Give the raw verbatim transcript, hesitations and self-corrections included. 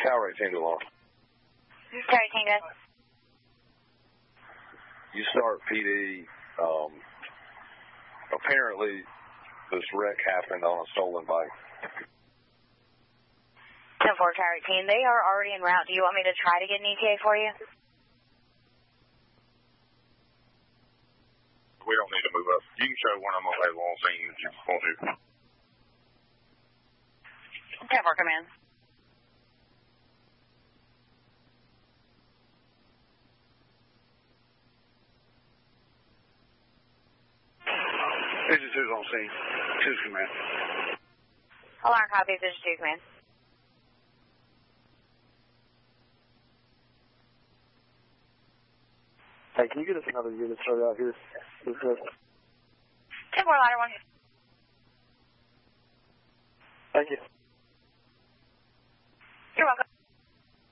Tower eighteen to alarm. Tower eighteen, good. You start P D. Um, apparently, this wreck happened on a stolen bike. ten four, Tower eighteen. They are already en route. Do you want me to try to get an E T A for you? We don't need to move up. You can show when I'm available on scene if you want to. ten four, command. Vision two's on scene. Two's command. Alarm copy, Vision two, command. Hey, can you get us another unit started out here? ten four, ladder one. Thank you.